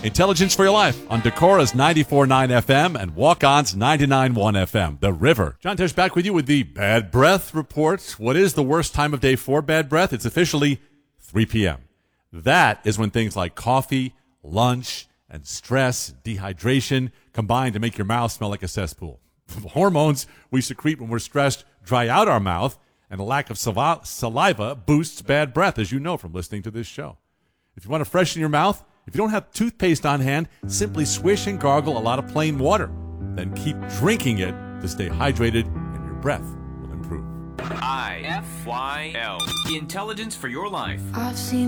Intelligence for Your Life on Decora's 94.9 FM and Walk-On's 99.1 FM. The River. John Tesh back with you with the Bad Breath Report. What is the worst time of day for bad breath? It's officially 3 p.m. That is when things like coffee, lunch, and stress, dehydration combine to make your mouth smell like a cesspool. The hormones we secrete when we're stressed dry out our mouth, and a lack of saliva boosts bad breath, as you know from listening to this show. If you want to freshen your mouth, if you don't have toothpaste on hand, simply swish and gargle a lot of plain water. Then keep drinking it to stay hydrated, and your breath will improve. IFYL. Intelligence for Your Life. I've seen